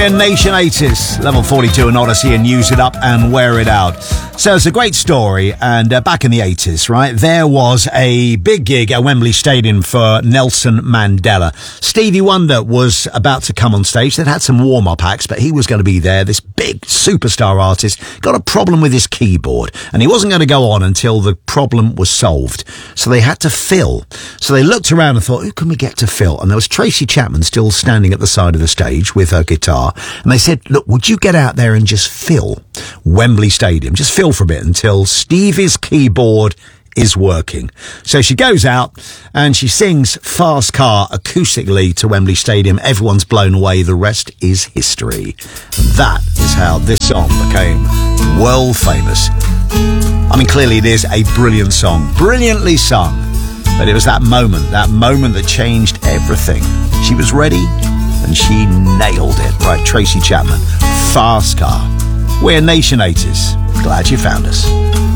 We're Nation 80s, level 42 and Odyssey, and use it up and wear it out. So it's a great story, and back in the 80s, right, there was a big gig at Wembley Stadium for Nelson Mandela. Stevie Wonder was about to come on stage. They'd had some warm-up acts, but he was going to be there. This big superstar artist got a problem with his keyboard, and he wasn't going to go on until the problem was solved. So they had to fill. So they looked around and thought, who can we get to fill? And there was Tracy Chapman still standing at the side of the stage with her guitar. And they said, look, would you get out there and just fill Wembley Stadium? Just fill for a bit until Stevie's keyboard is working. So she goes out and she sings Fast Car acoustically to Wembley Stadium. Everyone's blown away. The rest is history. And that is how this song became world famous. I mean, clearly it is a brilliant song, brilliantly sung. But it was that moment that changed everything. She was ready and she nailed it. Right, Tracy Chapman, Fast Car. We're Nation 80s. Glad you found us.